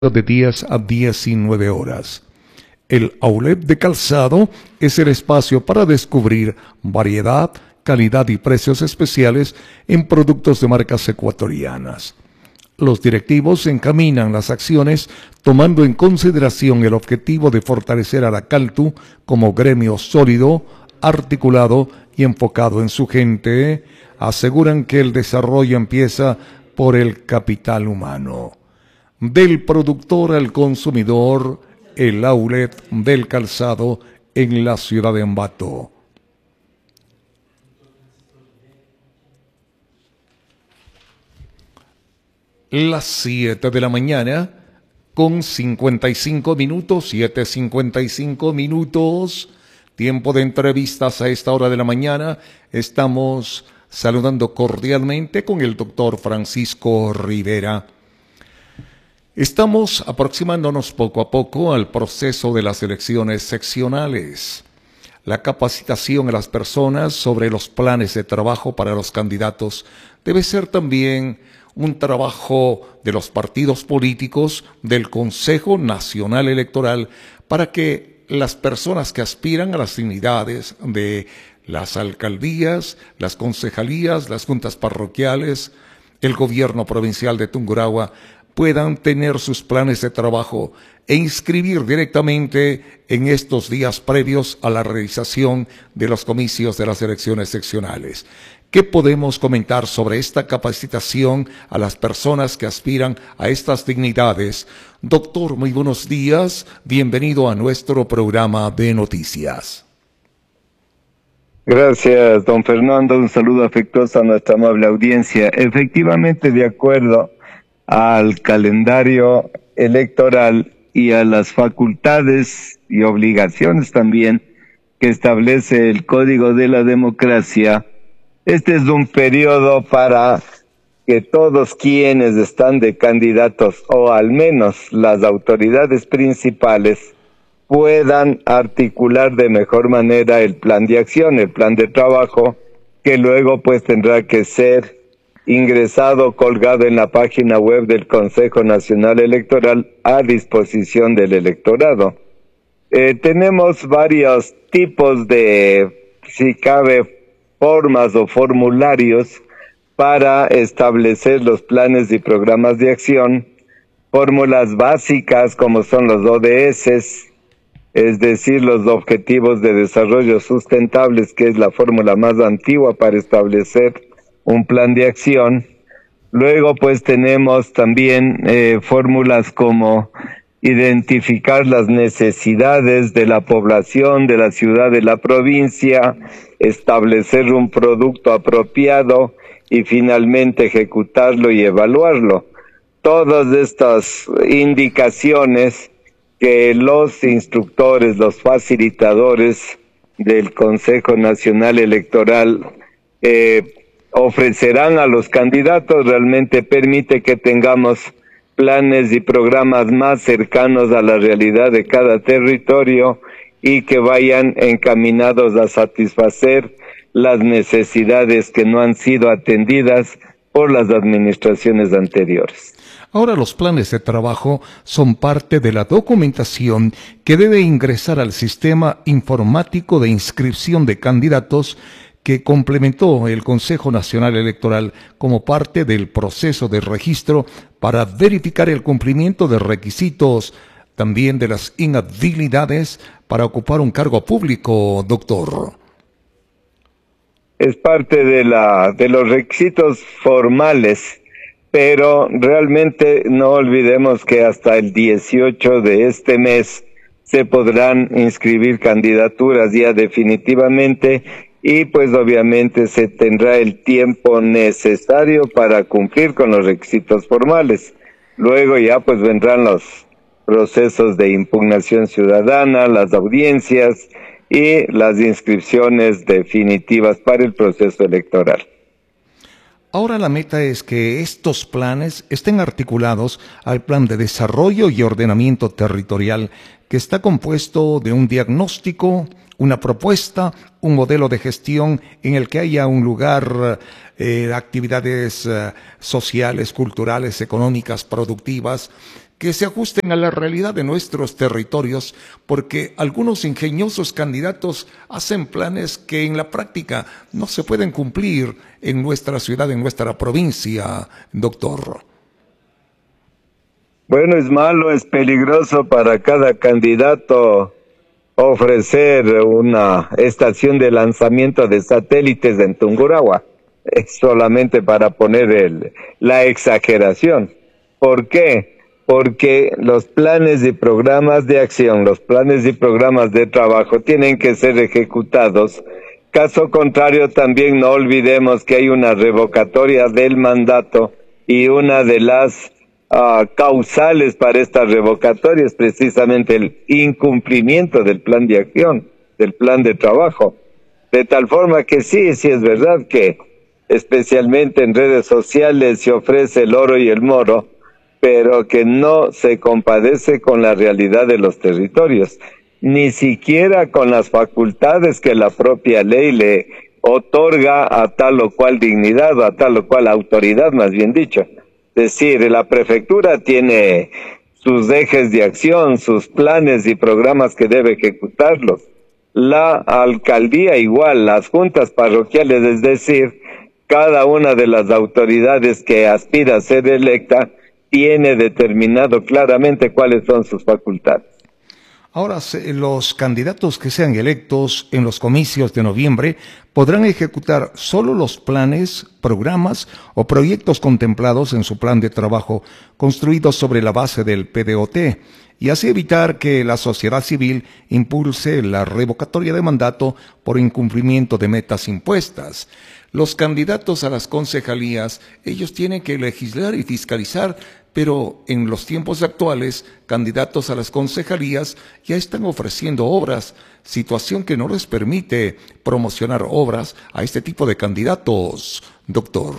de 10 a 19 horas. El outlet de calzado es el espacio para descubrir variedad, calidad y precios especiales en productos de marcas ecuatorianas. Los directivos encaminan las acciones tomando en consideración el objetivo de fortalecer a la Caltu como gremio sólido, articulado y enfocado en su gente. Aseguran que el desarrollo empieza por el capital humano. Del productor al consumidor, el outlet del calzado en la ciudad de Ambato. Las 7 de la mañana con 55 minutos, 7:55 minutos, tiempo de entrevistas a esta hora de la mañana. Estamos saludando cordialmente con el doctor Francisco Rivera. Estamos aproximándonos poco a poco al proceso de las elecciones seccionales. La capacitación a las personas sobre los planes de trabajo para los candidatos debe ser también un trabajo de los partidos políticos, del Consejo Nacional Electoral, para que las personas que aspiran a las dignidades de las alcaldías, las concejalías, las juntas parroquiales, el gobierno provincial de Tungurahua, puedan tener sus planes de trabajo e inscribir directamente en estos días previos a la realización de los comicios de las elecciones seccionales. ¿Qué podemos comentar sobre esta capacitación a las personas que aspiran a estas dignidades? Doctor, muy buenos días. Bienvenido a nuestro programa de noticias. Gracias, don Fernando. Un saludo afectuoso a nuestra amable audiencia. Efectivamente, de acuerdo al calendario electoral y a las facultades y obligaciones también que establece el Código de la Democracia, este es un periodo para que todos quienes están de candidatos, o al menos las autoridades principales, puedan articular de mejor manera el plan de acción, el plan de trabajo, que luego pues tendrá que ser ingresado, colgado en la página web del Consejo Nacional Electoral a disposición del electorado. Tenemos varios tipos de, si cabe, formas o formularios para establecer los planes y programas de acción, fórmulas básicas como son los ODS, es decir, los Objetivos de Desarrollo Sustentables, que es la fórmula más antigua para establecer un plan de acción. Luego pues tenemos también fórmulas como identificar las necesidades de la población, de la ciudad, de la provincia, establecer un producto apropiado y finalmente ejecutarlo y evaluarlo. Todas estas indicaciones que los instructores, los facilitadores del Consejo Nacional Electoral ofrecerán a los candidatos realmente permite que tengamos planes y programas más cercanos a la realidad de cada territorio y que vayan encaminados a satisfacer las necesidades que no han sido atendidas por las administraciones anteriores. Ahora los planes de trabajo son parte de la documentación que debe ingresar al sistema informático de inscripción de candidatos que complementó el Consejo Nacional Electoral como parte del proceso de registro para verificar el cumplimiento de requisitos, también de las inhabilidades para ocupar un cargo público, doctor. Es parte de los requisitos formales, pero realmente no olvidemos que hasta el 18 de este mes se podrán inscribir candidaturas ya definitivamente y pues obviamente se tendrá el tiempo necesario para cumplir con los requisitos formales. Luego ya pues vendrán los procesos de impugnación ciudadana, las audiencias y las inscripciones definitivas para el proceso electoral. Ahora la meta es que estos planes estén articulados al plan de desarrollo y ordenamiento territorial, que está compuesto de un diagnóstico, una propuesta, un modelo de gestión en el que haya un lugar, actividades sociales, culturales, económicas, productivas, que se ajusten a la realidad de nuestros territorios, porque algunos ingeniosos candidatos hacen planes que en la práctica no se pueden cumplir en nuestra ciudad, en nuestra provincia, doctor. Bueno, es malo, es peligroso para cada candidato ofrecer una estación de lanzamiento de satélites en Tungurahua. Es solamente para poner la exageración. ¿Por qué? Porque los planes y programas de acción, los planes y programas de trabajo tienen que ser ejecutados. Caso contrario, también no olvidemos que hay una revocatoria del mandato y una de las causales para esta revocatoria es precisamente el incumplimiento del plan de acción, del plan de trabajo. De tal forma que sí es verdad que especialmente en redes sociales se ofrece el oro y el moro, pero que no se compadece con la realidad de los territorios, ni siquiera con las facultades que la propia ley le otorga a tal o cual dignidad o a tal o cual autoridad, más bien dicho. Es decir, la prefectura tiene sus ejes de acción, sus planes y programas que debe ejecutarlos. La alcaldía igual, las juntas parroquiales, es decir, cada una de las autoridades que aspira a ser electa tiene determinado claramente cuáles son sus facultades. Ahora, los candidatos que sean electos en los comicios de noviembre podrán ejecutar solo los planes, programas o proyectos contemplados en su plan de trabajo construidos sobre la base del PDOT y así evitar que la sociedad civil impulse la revocatoria de mandato por incumplimiento de metas impuestas. Los candidatos a las concejalías, ellos tienen que legislar y fiscalizar, pero en los tiempos actuales, candidatos a las concejalías ya están ofreciendo obras, situación que no les permite promocionar obras a este tipo de candidatos, doctor.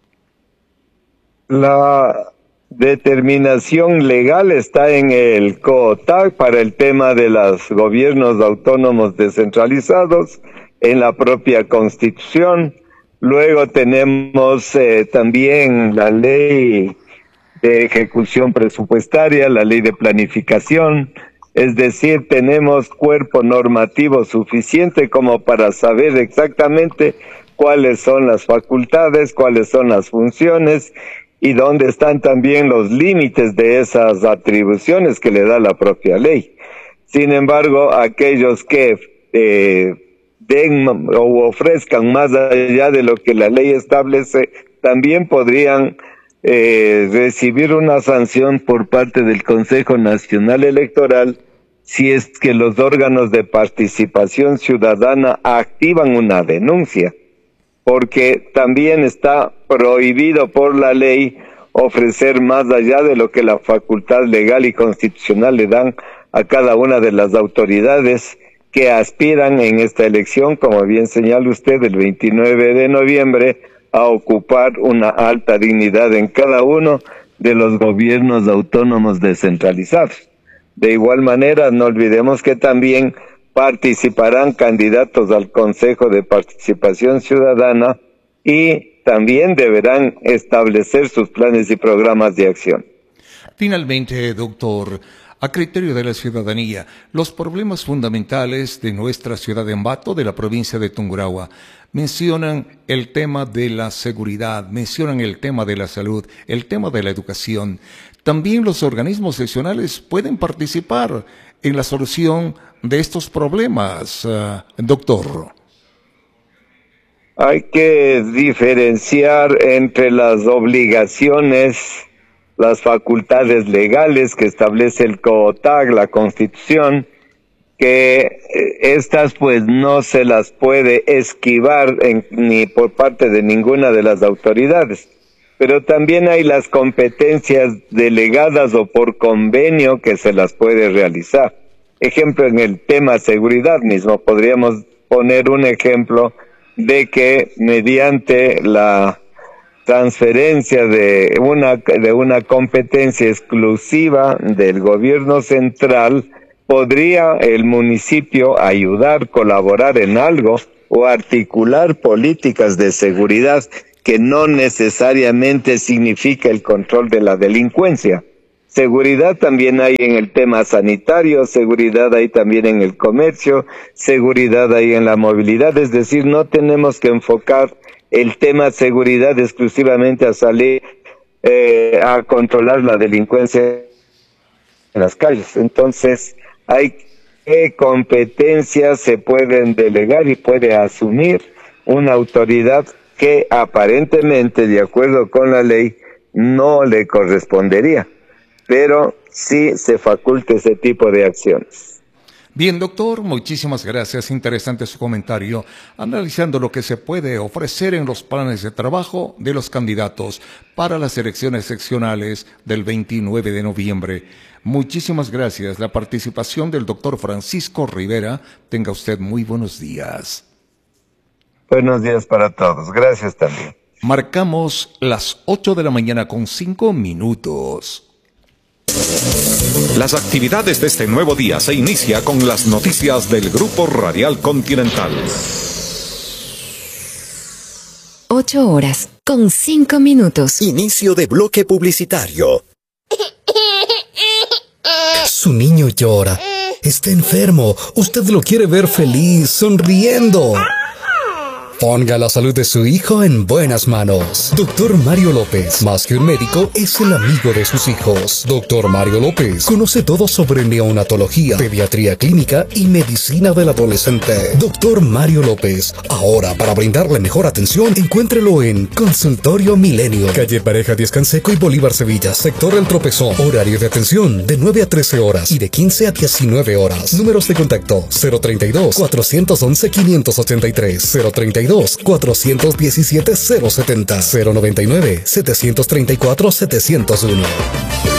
La determinación legal está en el COTAC para el tema de los gobiernos autónomos descentralizados, en la propia Constitución. Luego tenemos también la ley de ejecución presupuestaria, la ley de planificación, es decir, tenemos cuerpo normativo suficiente como para saber exactamente cuáles son las facultades, cuáles son las funciones y dónde están también los límites de esas atribuciones que le da la propia ley. Sin embargo, aquellos que den o ofrezcan más allá de lo que la ley establece, también podrían recibir una sanción por parte del Consejo Nacional Electoral si es que los órganos de participación ciudadana activan una denuncia, porque también está prohibido por la ley ofrecer más allá de lo que la facultad legal y constitucional le dan a cada una de las autoridades que aspiran en esta elección, como bien señala usted, el 29 de noviembre, a ocupar una alta dignidad en cada uno de los gobiernos autónomos descentralizados. De igual manera, no olvidemos que también participarán candidatos al Consejo de Participación Ciudadana y también deberán establecer sus planes y programas de acción. Finalmente, doctor, a criterio de la ciudadanía, los problemas fundamentales de nuestra ciudad de Ambato, de la provincia de Tungurahua, mencionan el tema de la seguridad, mencionan el tema de la salud, el tema de la educación. También los organismos seccionales pueden participar en la solución de estos problemas, doctor. Hay que diferenciar entre las obligaciones, las facultades legales que establece el COTAC, la Constitución, que estas pues no se las puede esquivar ni por parte de ninguna de las autoridades. Pero también hay las competencias delegadas o por convenio que se las puede realizar. Ejemplo, en el tema seguridad mismo, podríamos poner un ejemplo de que mediante la transferencia de una competencia exclusiva del gobierno central, podría el municipio ayudar, colaborar en algo o articular políticas de seguridad que no necesariamente significa el control de la delincuencia, Seguridad también hay en el tema sanitario, seguridad hay también en el comercio, seguridad hay en la movilidad, es decir, no tenemos que enfocar el tema seguridad exclusivamente a salir a controlar la delincuencia en las calles. Entonces, hay qué competencias se pueden delegar y puede asumir una autoridad que aparentemente, de acuerdo con la ley, no le correspondería, pero sí se faculta ese tipo de acciones. Bien, doctor, muchísimas gracias. Interesante su comentario, analizando lo que se puede ofrecer en los planes de trabajo de los candidatos para las elecciones seccionales del 29 de noviembre. Muchísimas gracias. La participación del doctor Francisco Rivera. Tenga usted muy buenos días. Buenos días para todos. Gracias también. Marcamos las 8 de la mañana con 5 minutos. Las actividades de este nuevo día se inicia con las noticias del Grupo Radial Continental. 8 horas con 5 minutos. Inicio de bloque publicitario. Su niño llora. Está enfermo. Usted lo quiere ver feliz, sonriendo. Ponga la salud de su hijo en buenas manos. Doctor Mario López, más que un médico, es el amigo de sus hijos. Doctor Mario López conoce todo sobre neonatología, pediatría clínica y medicina del adolescente. Doctor Mario López, ahora para brindarle mejor atención, encuéntrelo en Consultorio Milenio, calle Pareja Díaz Canseco y Bolívar Sevilla, sector El Tropezón. Horario de atención de 9 a 13 horas y de 15 a 19 horas. Números de contacto 032-411-583, 032-417-070, 099-734-701.